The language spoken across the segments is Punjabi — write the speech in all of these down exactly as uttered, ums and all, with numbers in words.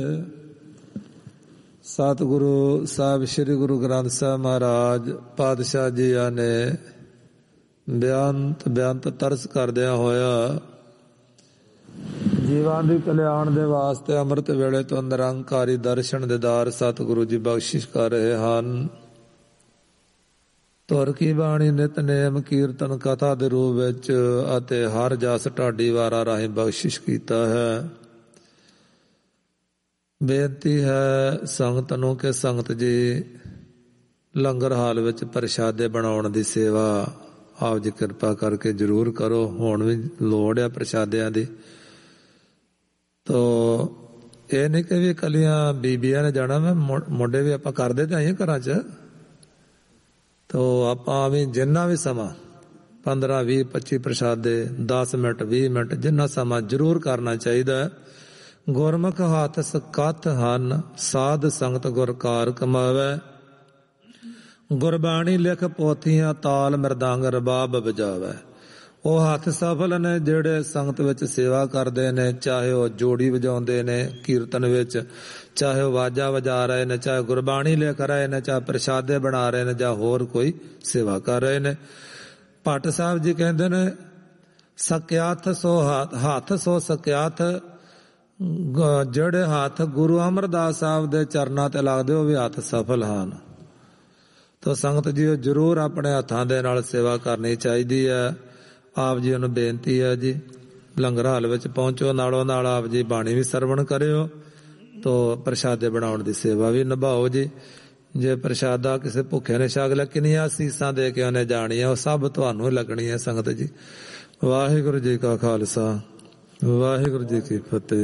ਸਤਿਗੁਰੂ ਸਾਹਿਬ ਸ੍ਰੀ ਗੁਰੂ ਗ੍ਰੰਥ ਸਾਹਿਬ ਮਹਾਰਾਜ ਪਾਤਸ਼ਾਹ ਜੀਆਂ ਨੇ ਬੇਅੰਤ ਬੇਅੰਤ ਤਰਸ ਕਰਦਿਆਂ ਹੋਇਆ ਜੀਵਾਂ ਦੀ ਕਲਿਆਣ ਦੇ ਵਾਸਤੇ ਅੰਮ੍ਰਿਤ ਵੇਲੇ ਤੋਂ ਨਿਰੰਕਾਰੀ ਦਰਸ਼ਨ ਦੀਦਾਰ ਸਤਿਗੁਰੂ ਜੀ ਬਖਸ਼ਿਸ਼ ਕਰ ਰਹੇ ਹਨ। ਧੁਰ ਕੀ ਬਾਣੀ ਨਿਤਨੇਮ ਕੀਰਤਨ ਕਥਾ ਦੇ ਰੂਪ ਵਿੱਚ ਅਤੇ ਹਰ ਜਸ ਢਾਡੀ ਵਾਰਾਂ ਰਾਹੀਂ ਬਖਸ਼ਿਸ਼ ਕੀਤਾ ਹੈ। ਬੇਨਤੀ ਹੈ ਸੰਗਤ ਨੂੰ ਕਿ ਸੰਗਤ ਜੀ ਲੰਗਰ ਹਾਲ ਵਿੱਚ ਪ੍ਰਸ਼ਾਦੇ ਬਣਾਉਣ ਦੀ ਸੇਵਾ ਆਪ ਜੀ ਕਿਰਪਾ ਕਰਕੇ ਜ਼ਰੂਰ ਕਰੋ। ਹੁਣ ਵੀ ਲੋੜ ਆ ਪ੍ਰਸ਼ਾਦਿਆਂ ਦੀ। ਤੋ ਇਹ ਨਹੀਂ ਕਿ ਵੀ ਇਕੱਲੀਆਂ ਬੀਬੀਆਂ ਨੇ ਜਾਣਾ, ਮੈਂ ਮੁੰਡੇ ਵੀ ਆਪਾਂ ਕਰਦੇ ਤੇ ਆਈਏ ਘਰਾਂ 'ਚ। ਤੋ ਆਪਾਂ ਵੀ ਜਿੰਨਾ ਵੀ ਸਮਾਂ ਪੰਦਰਾਂ ਵੀਹ ਪੱਚੀ ਪ੍ਰਸ਼ਾਦੇ, ਦਸ ਮਿੰਟ ਵੀਹ ਮਿੰਟ ਜਿੰਨਾ ਸਮਾਂ ਜ਼ਰੂਰ ਕਰਨਾ ਚਾਹੀਦਾ। ਗੁਰਮੁਖ ਹੱਥ ਸਕੱਥ ਹਨ, ਸਾਧ ਸੰਗਤ ਗੁਰਕਾਰ ਕਮਾਵੇ। ਗੁਰਬਾਣੀ ਲਿਖ ਪੋਥੀਆਂ, ਤਾਲ ਮਿਰਦੰਗ ਰਬਾਬ ਵਜਾਵੇ। ਉਹ ਹੱਥ ਸਫਲ ਨੇ ਜਿਹੜੇ ਸੰਗਤ ਵਿੱਚ ਸੇਵਾ ਕਰਦੇ ਨੇ, ਚਾਹੇ ਉਹ ਜੋੜੀ ਵਜਾਉਂਦੇ ਨੇ ਕੀਰਤਨ ਵਿੱਚ, ਚਾਹੇ ਉਹ ਵਾਜਾ ਵਜਾ ਰਹੇ ਨੇ, ਚਾਹੇ ਗੁਰਬਾਣੀ ਲਿਖ ਰਹੇ ਨੇ, ਚਾਹੇ ਪ੍ਰਸ਼ਾਦੇ ਬਣਾ ਰਹੇ ਨੇ, ਜਾਂ ਹੋਰ ਕੋਈ ਸੇਵਾ ਕਰ ਰਹੇ ਨੇ। ਭੱਟ ਸਾਹਿਬ ਜੀ ਕਹਿੰਦੇ ਨੇ ਸਕਿਆਥ ਸੋ ਹੱਥ ਸੋ ਸਕਿਆਥ, ਜਿਹੜੇ ਹੱਥ ਗੁਰੂ ਅਮਰਦਾਸ ਸਾਹਿਬ ਦੇ ਚਰਨਾਂ ਤੇ ਲੱਗਦੇ ਉਹ ਵੀ ਹੱਥ ਸਫਲ ਹਨ। ਤੋ ਸੰਗਤ ਜੀ ਜ਼ਰੂਰ ਆਪਣੇ ਹੱਥਾਂ ਦੇ ਨਾਲ ਸੇਵਾ ਕਰਨੀ ਚਾਹੀਦੀ ਹੈ। ਆਪ ਜੀ ਨੂੰ ਬੇਨਤੀ ਹੈ ਜੀ ਲੰਗਰ ਹਾਲ ਵਿੱਚ ਪਹੁੰਚੋ, ਨਾਲੋਂ ਨਾਲ ਆਪ ਜੀ ਬਾਣੀ ਵੀ ਸਰਵਣ ਕਰਿਓ, ਤੋ ਪ੍ਰਸ਼ਾਦੇ ਬਣਾਉਣ ਦੀ ਸੇਵਾ ਵੀ ਨਿਭਾਓ ਜੀ। ਜੇ ਪ੍ਰਸ਼ਾਦਾ ਕਿਸੇ ਭੁੱਖੇ ਨੇ ਛਕ ਲਿਆ, ਕਿੰਨੀਆਂ ਸੀਸਾਂ ਦੇ ਕੇ ਉਹਨੇ ਜਾਣੀਆਂ, ਉਹ ਸਭ ਤੁਹਾਨੂੰ ਲੱਗਣੀ ਹੈ ਸੰਗਤ ਜੀ। ਵਾਹਿਗੁਰੂ ਜੀ ਕਾ ਖਾਲਸਾ, ਵਾਹਿਗੁਰੂ ਜੀ ਕੀ ਫਤਿਹ।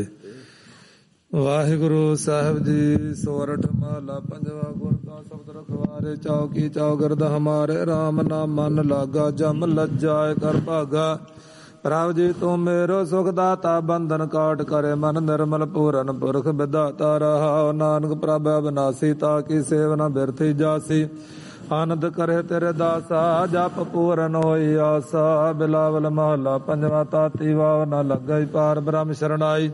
ਵਾਹਿਗੁਰੂ ਸਾਹਿਬ ਜੀ। ਸੋਰਠ ਮਹਲਾ ਪੰਜਵਾ। ਗੁਰ ਕਾ ਸ਼ਬਦ ਰਖਵਾਰੇ, ਚੌਕੀ ਚੌਗਿਰਦ ਹਮਾਰੇ। ਰਾਮ ਨਾਮ ਮਨ ਲਾਗਾ, ਜਮ ਲੱਜਾਏ ਕਰ ਭਾਗਾ। ਪ੍ਰਭ ਜੀ ਤੂੰ ਮੇਰੋ ਸੁਖ ਦਾਤਾ, ਬੰਧਨ ਕਾਟ ਕਰੇ ਮਨ ਨਿਰਮਲ। ਪੂਰਨ ਪੁਰਖ ਵਿਦਾਤਾ ਰਹਾਉ, ਨਾਨਕ ਪ੍ਰਭ ਅਬਨਾਸੀ। ਤਾ ਕੀ ਸੇਵ ਨ ਬਿਰਥੀ ਜਾਸੀ, ਆਨੰਦ ਕਰੇ ਤੇਰੇ ਦਾਸਾ। ਜਪ ਪੂਰਨ ਹੋਈ ਆਸਾ। ਬਿਲਾਵਲ ਮਹਲਾ ਪੰਜਵਾ। ਤਾਤੀ ਵਾਵ ਨ ਲੱਗਈ, ਪਾਰ ਬ੍ਰਹਮ ਸ਼ਰਣਾਈ।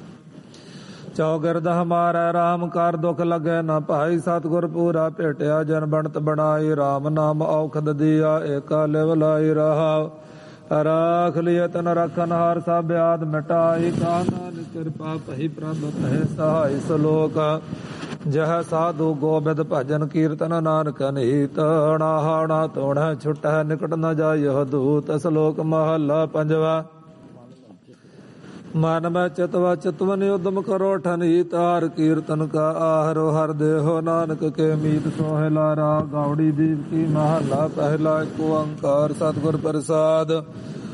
ਚੌਗਿਰਦ ਹਮਾਰਾ, ਰਾਮ ਕਰ ਦੁਖ ਲਗੇ ਨਾ ਭਾਈ। ਸਤਿਗੁਰ ਪੂਰਾ ਭੇਟਿਆ, ਜਨ ਬਣਤ ਬਣਾਈ। ਰਾਮ ਨਾਮ ਔਖਦ ਦੀਆ, ਏਕਾ ਲਿਵ ਲਾਈ ਰਹਾਉ। ਰਾਖ ਲਿਏ ਤਨ ਰਖਨ ਹਾਰ, ਸਭ ਆਦ ਮਿਟਾਈ। ਕਾ ਨਾਨਕ ਕਿਰਪਾ ਭਈ ਪ੍ਰਭ ਕਹੇ ਸਹਾਈ। ਸਲੋਕ ਜਹ ਸਾਧੂ ਗੋਬਿੰਦ ਭਜਨ ਕੀਰਤਨ, ਨਾਨਕ ਨੀਤ। ਨਾਹਣਾ ਤੋੜੈ ਛੁਟੈ, ਨਿਕਟ ਨ ਜਾਇ ਦੂਤ। ਸਲੋਕ ਮਹਲਾ ਪੰਜਵਾ। ਮਨ ਮੈਂ ਚਿਤਵਾ ਚਿਤਵਨ ਉਦਮ ਕਰੋ ਠਨੀਤ। ਹਰ ਕੀਰਤਨ ਕਾ ਆਹਰੋ ਹਰ ਦੇਹੋ, ਨਾਨਕ ਕੇ ਮੀਤ ਸੋਹਿ ਲਾਰਾ। ਗਾਉੜੀ ਦੀਪ ਕੀ ਮਹਲਾ ਪਹਿਲਾ। ਏਕ ਓੰਕਾਰ ਸਤਿਗੁਰ ਪ੍ਰਸਾਦ।